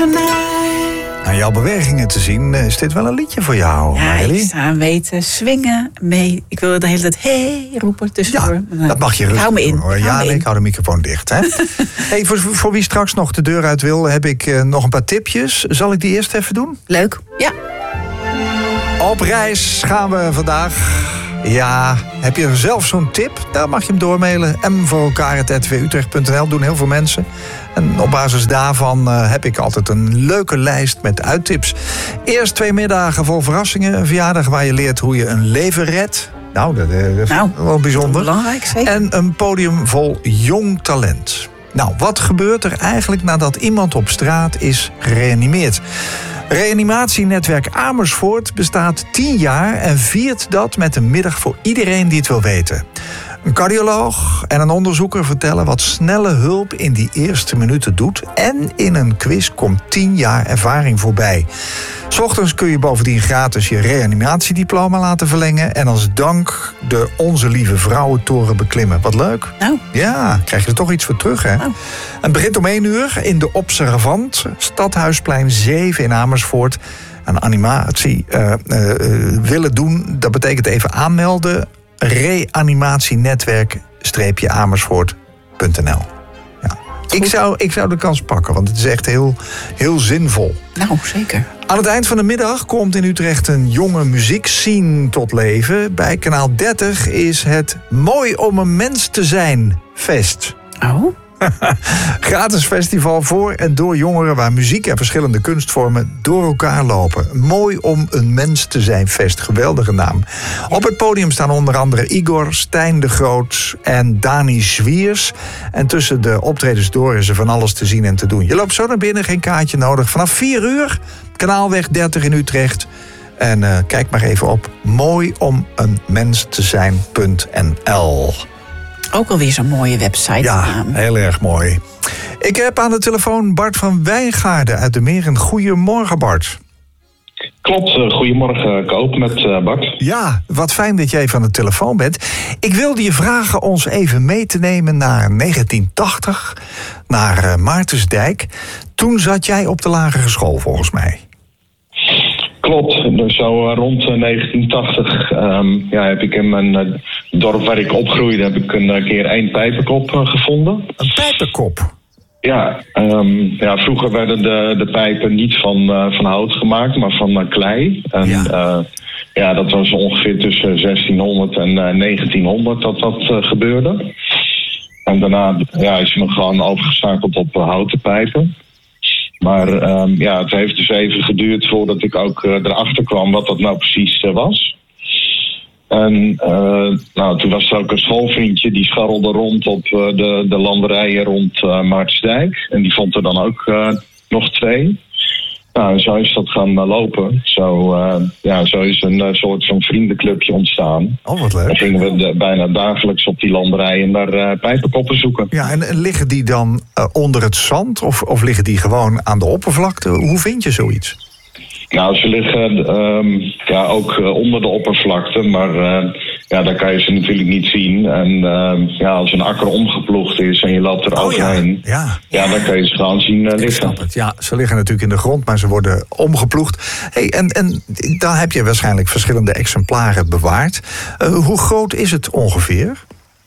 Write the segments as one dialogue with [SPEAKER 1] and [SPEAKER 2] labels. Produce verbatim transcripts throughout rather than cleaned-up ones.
[SPEAKER 1] tonight.
[SPEAKER 2] Aan jouw bewegingen te zien is dit wel een liedje voor jou,
[SPEAKER 1] Ja,
[SPEAKER 2] Magali?
[SPEAKER 1] ik sta mee te swingen, mee. Ik wil de hele tijd hey roepen tussendoor.
[SPEAKER 2] Ja, dat mag je rustig
[SPEAKER 1] hou me in.
[SPEAKER 2] doen, hoor.
[SPEAKER 1] Ik hou
[SPEAKER 2] Ja,
[SPEAKER 1] me
[SPEAKER 2] nee,
[SPEAKER 1] in.
[SPEAKER 2] ik hou de microfoon dicht. Hè? Hey, voor, voor wie straks nog de deur uit wil, heb ik uh, nog een paar tipjes. Zal ik die eerst even doen?
[SPEAKER 1] Leuk, ja.
[SPEAKER 2] Op reis gaan we vandaag. Ja, heb je zelf zo'n tip? Dan mag je hem doormailen. m voor elkaar at r t v utrecht punt n l doen heel veel mensen. En op basis daarvan uh, heb ik altijd een leuke lijst met uittips. Eerst twee middagen vol verrassingen. Een verjaardag waar je leert hoe je een leven redt. Nou, dat, dat is
[SPEAKER 1] Nou,
[SPEAKER 2] wel bijzonder.
[SPEAKER 1] Belangrijk, zeker.
[SPEAKER 2] En een podium vol jong talent. Nou, wat gebeurt er eigenlijk nadat iemand op straat is gereanimeerd? Reanimatienetwerk Amersfoort bestaat tien jaar en viert dat met een middag voor iedereen die het wil weten. Een cardioloog en een onderzoeker vertellen wat snelle hulp in die eerste minuten doet. En in een quiz komt tien jaar ervaring voorbij. 'S Ochtends kun je bovendien gratis je reanimatiediploma laten verlengen. En als dank de Onze Lieve Vrouwentoren beklimmen. Wat leuk.
[SPEAKER 1] Nou.
[SPEAKER 2] Ja, krijg je er toch iets voor terug, hè?
[SPEAKER 1] Nou.
[SPEAKER 2] Het begint om één uur in de Observant, Stadhuisplein zeven in Amersfoort. Een animatie uh, uh, willen doen, dat betekent even aanmelden. reanimatienetwerk-amersfoort punt n l. Ja. Ik, zou, ik zou de kans pakken, want het is echt heel, heel zinvol.
[SPEAKER 1] Nou, zeker.
[SPEAKER 2] Aan het eind van de middag komt in Utrecht een jonge muziekscene tot leven. Bij kanaal dertig is het Mooi om een mens te zijn fest.
[SPEAKER 1] Oh?
[SPEAKER 2] Gratis festival voor en door jongeren waar muziek en verschillende kunstvormen door elkaar lopen. Mooi om een mens te zijn fest. Geweldige naam. Op het podium staan onder andere Igor, Stijn de Groot en Dani Zwiers. En tussen de optredens door is er van alles te zien en te doen. Je loopt zo naar binnen, geen kaartje nodig. Vanaf vier uur, Kanaalweg dertig in Utrecht. En uh, kijk maar even op mooi om een mens te zijn punt n l.
[SPEAKER 1] Ook alweer zo'n mooie website.
[SPEAKER 2] Ja,
[SPEAKER 1] naam.
[SPEAKER 2] heel erg mooi. Ik heb aan de telefoon Bart van Wijngaarden uit de Meren. Goedemorgen, Bart.
[SPEAKER 3] Klopt, goedemorgen Koop met uh, Bart.
[SPEAKER 2] Ja, wat fijn dat je even aan de telefoon bent. Ik wilde je vragen ons even mee te nemen naar negentien tachtig, naar uh, Maartensdijk. Toen zat jij op de lagere school, volgens mij.
[SPEAKER 3] Klopt, dus zo uh, rond uh, negentien tachtig um, ja, heb ik in mijn uh, dorp waar ik opgroeide, heb ik een uh, keer één pijpenkop uh, gevonden.
[SPEAKER 2] Een pijpenkop?
[SPEAKER 3] Ja, um, ja, vroeger werden de, de pijpen niet van, uh, van hout gemaakt, maar van uh, klei. En ja. Uh, ja, dat was ongeveer tussen zestienhonderd en uh, negentienhonderd dat dat uh, gebeurde. En daarna ja, is men gewoon overgeschakeld op uh, houten pijpen. Maar um, ja, het heeft dus even geduurd voordat ik ook uh, erachter kwam wat dat nou precies uh, was. En uh, nou, toen was er ook een schoolvriendje die scharrelde rond op uh, de, de landerijen rond uh, Maartensdijk. En die vond er dan ook uh, nog twee. Nou, zo is dat gaan uh, lopen. Zo, uh, ja, zo is een uh, soort van vriendenclubje ontstaan.
[SPEAKER 2] Oh, wat leuk.
[SPEAKER 3] Dan gingen we de, bijna dagelijks op die landerijen naar uh, pijpenkoppen zoeken.
[SPEAKER 2] Ja, en, en liggen die dan uh, onder het zand of, of liggen die gewoon aan de oppervlakte? Hoe vind je zoiets?
[SPEAKER 3] Nou, ze liggen um, ja, ook uh, onder de oppervlakte, maar uh, ja, daar kan je ze natuurlijk niet zien. En uh, ja, als een akker omgeploegd is en je loopt er
[SPEAKER 2] Oh,
[SPEAKER 3] overheen,
[SPEAKER 2] ja.
[SPEAKER 3] Ja, dan kan je ze gewoon zien uh,
[SPEAKER 2] Ik
[SPEAKER 3] liggen.
[SPEAKER 2] snap het. Ja, ze liggen natuurlijk in de grond, maar ze worden omgeploegd. Hey, en, en dan heb je waarschijnlijk verschillende exemplaren bewaard. Uh, hoe groot is het ongeveer?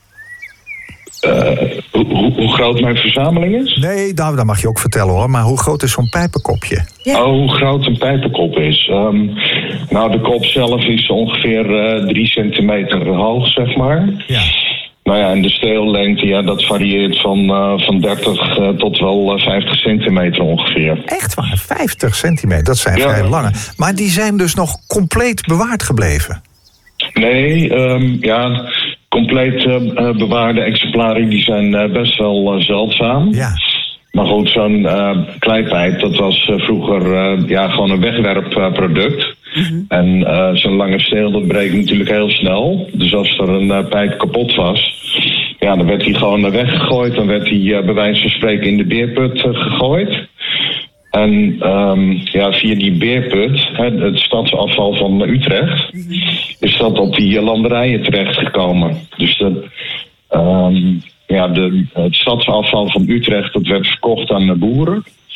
[SPEAKER 3] Uh, hoe, hoe, hoe groot mijn verzameling is?
[SPEAKER 2] Nee, nou, dat mag je ook vertellen hoor. Maar hoe groot is zo'n pijpenkopje?
[SPEAKER 1] Ja.
[SPEAKER 3] Oh, hoe groot een pijpenkop is? Um, nou, de kop zelf is ongeveer uh, drie centimeter hoog, zeg maar.
[SPEAKER 2] Ja.
[SPEAKER 3] Nou ja, en de steellengte, ja, dat varieert van, uh, van dertig uh, tot wel uh, vijftig centimeter ongeveer.
[SPEAKER 2] Echt waar, vijftig centimeter, dat zijn
[SPEAKER 3] Ja.
[SPEAKER 2] vrij lange. Maar die zijn dus nog compleet bewaard gebleven?
[SPEAKER 3] Nee, um, ja, compleet uh, bewaarde exemplaren die zijn uh, best wel uh, zeldzaam.
[SPEAKER 2] Ja.
[SPEAKER 3] Maar goed, zo'n uh, kleipijp, dat was uh, vroeger uh, ja, gewoon een wegwerpproduct. Mm-hmm. En uh, zo'n lange steel, dat breekt natuurlijk heel snel. Dus als er een uh, pijp kapot was, ja, dan werd die gewoon uh, weggegooid. Dan werd die uh, bij wijze van spreken in de beerput uh, gegooid. En um, ja, via die beerput, het, het stadsafval van Utrecht, mm-hmm. is dat op die landerijen terechtgekomen. Dus de, um, ja, de, het stadsafval van Utrecht, dat werd verkocht aan de boeren.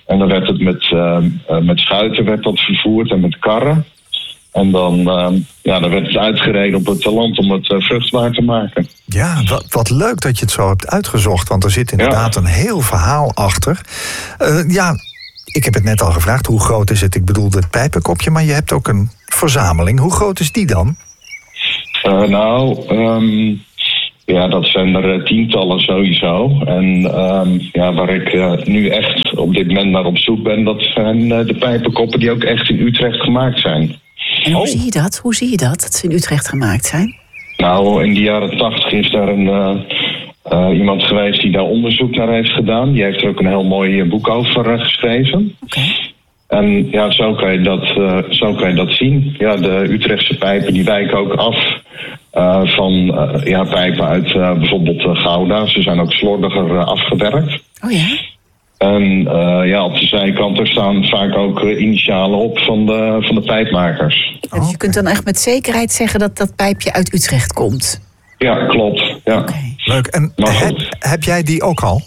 [SPEAKER 3] En dan werd het met, uh, met schuiten werd dat vervoerd en met karren. En dan, uh, ja, dan werd het uitgereden op het land om het uh, vruchtbaar te maken.
[SPEAKER 2] Ja, wat, wat leuk dat je het zo hebt uitgezocht. Want er zit inderdaad ja. een heel verhaal achter. Uh, ja, ik heb het net al gevraagd. Hoe groot is het? Ik bedoel het pijpenkopje. Maar je hebt ook een verzameling. Hoe groot is die dan?
[SPEAKER 3] Uh, nou, um, ja, dat zijn er uh, tientallen sowieso. En um, ja, waar ik uh, nu echt op dit moment naar op zoek ben... dat zijn uh, de pijpenkoppen die ook echt in Utrecht gemaakt zijn.
[SPEAKER 1] En hoe oh. zie je dat? Hoe zie je dat, dat ze in Utrecht gemaakt zijn?
[SPEAKER 3] Nou, in de jaren tachtig is daar een, uh, uh, iemand geweest die daar onderzoek naar heeft gedaan. Die heeft er ook een heel mooi boek over uh, geschreven.
[SPEAKER 1] Oké. Okay.
[SPEAKER 3] En ja, zo kan je dat, uh, zo kan je dat zien. Ja, de Utrechtse pijpen die wijken ook af uh, van uh, ja, pijpen uit uh, bijvoorbeeld uh, Gouda. Ze zijn ook slordiger uh, afgewerkt.
[SPEAKER 1] Oh ja?
[SPEAKER 3] En uh, ja, op de zijkant er staan vaak ook uh, initialen op van de, van de pijpmakers.
[SPEAKER 1] Ja, dus je kunt dan echt met zekerheid zeggen dat dat pijpje uit Utrecht komt?
[SPEAKER 3] Ja, klopt. Ja.
[SPEAKER 1] Okay.
[SPEAKER 2] Leuk. En heb, heb jij die ook al?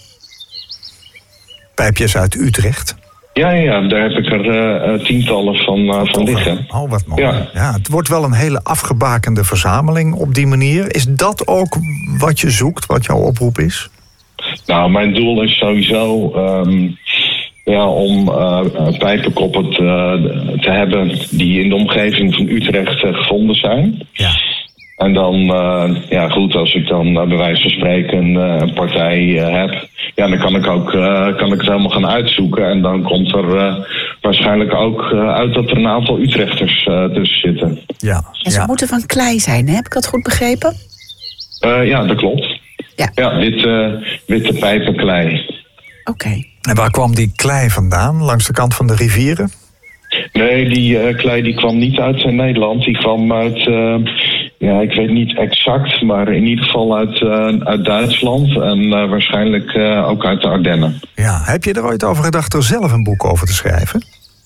[SPEAKER 2] Pijpjes uit Utrecht?
[SPEAKER 3] Ja, ja, daar heb ik er uh, tientallen van, uh, van liggen.
[SPEAKER 2] Oh, wat mooi.
[SPEAKER 3] Ja.
[SPEAKER 2] Ja, het wordt wel een hele afgebakende verzameling op die manier. Is dat ook wat je zoekt, wat jouw oproep is?
[SPEAKER 3] Nou, mijn doel is sowieso um, ja, om uh, pijpenkoppen te, te hebben die in de omgeving van Utrecht uh, gevonden zijn.
[SPEAKER 2] Ja.
[SPEAKER 3] En dan, uh, ja goed, als ik dan uh, bij wijze van spreken uh, een partij uh, heb, ja, dan kan ik ook uh, kan ik het helemaal gaan uitzoeken. En dan komt er uh, waarschijnlijk ook uh, uit dat er een aantal Utrechters uh, tussen zitten.
[SPEAKER 2] Ja.
[SPEAKER 1] En ze
[SPEAKER 2] ja.
[SPEAKER 1] moeten van klei zijn, hè? Heb ik dat goed begrepen?
[SPEAKER 3] Uh, ja, dat klopt.
[SPEAKER 1] Ja,
[SPEAKER 3] ja witte, witte pijpenklei.
[SPEAKER 1] Oké. Okay.
[SPEAKER 2] En waar kwam die klei vandaan? Langs de kant van de rivieren?
[SPEAKER 3] Nee, die uh, klei die kwam niet uit uh, Nederland. Die kwam uit, uh, ja, ik weet niet exact, maar in ieder geval uit, uh, uit Duitsland. En uh, waarschijnlijk uh, ook uit de Ardennen.
[SPEAKER 2] Ja, heb je er ooit over gedacht er zelf een boek over te schrijven?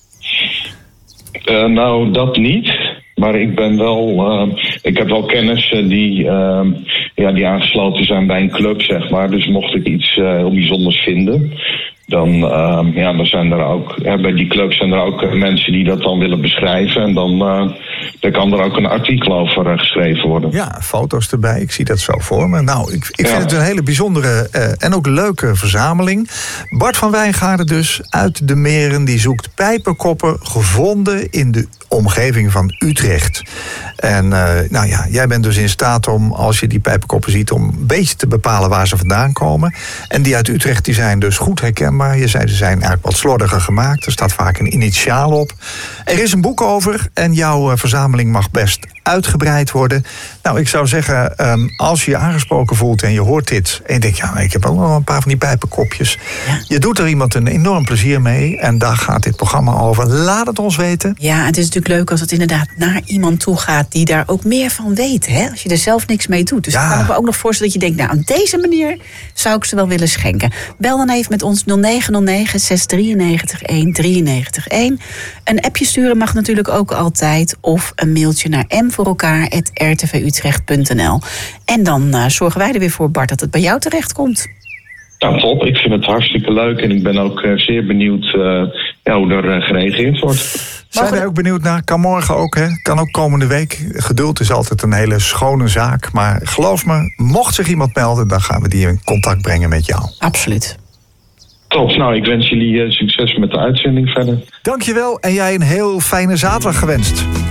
[SPEAKER 3] Uh, nou, dat niet. Maar ik ben wel, uh, ik heb wel kennissen die, uh, ja, die aangesloten zijn bij een club, zeg maar. Dus mocht ik iets uh, heel bijzonders vinden, dan, uh, ja, dan zijn er ook, ja, bij die club zijn er ook uh, mensen die dat dan willen beschrijven. En dan, uh, dan kan er ook een artikel over uh, geschreven worden.
[SPEAKER 2] Ja, foto's erbij. Ik zie dat zo voor me. Nou, ik, ik vind
[SPEAKER 3] ja.
[SPEAKER 2] het een hele bijzondere uh, en ook leuke verzameling. Bart van Wijngaarden dus, uit de Meren. Die zoekt pijpenkoppen gevonden in de omgeving van Utrecht. En uh, nou ja, jij bent dus in staat om, als je die pijpenkoppen ziet, om een beetje te bepalen waar ze vandaan komen. En die uit Utrecht die zijn dus goed herkenbaar. Je zei, ze zijn eigenlijk wat slordiger gemaakt. Er staat vaak een initiaal op. Er is een boek over en jouw uh, verzameling mag best uitgebreid worden. Nou, ik zou zeggen, um, als je je aangesproken voelt en je hoort dit en je denkt, ja, ik heb ook nog een paar van die pijpenkopjes. Ja. Je doet er iemand een enorm plezier mee en daar gaat dit programma over. Laat het ons weten.
[SPEAKER 1] Ja, het is natuurlijk leuk als het inderdaad naar iemand toe gaat die daar ook meer van weet, hè? Als je er zelf niks mee doet. Dus ja. Dan kan ik me ook nog voorstellen dat je denkt, nou, op deze manier zou ik ze wel willen schenken. Bel dan even met ons nul negen nul negen zes drie negen een drie negen een. Een appje sturen mag natuurlijk ook altijd, of een mailtje naar m voor elkaar at r t v utrecht punt n l. En dan uh, zorgen wij er weer voor, Bart, dat het bij jou terecht komt.
[SPEAKER 3] Nou, top. Ik vind het hartstikke leuk en ik ben ook uh, zeer benieuwd uh, ja, hoe er uh, gereageerd wordt.
[SPEAKER 2] Zijn wij ook benieuwd naar? Kan morgen ook, hè? Kan ook komende week. Geduld is altijd een hele schone zaak. Maar geloof me, mocht zich iemand melden, dan gaan we die in contact brengen met jou.
[SPEAKER 1] Absoluut.
[SPEAKER 3] Top. Nou, ik wens jullie uh, succes met de uitzending verder.
[SPEAKER 2] Dankjewel en jij een heel fijne zaterdag gewenst.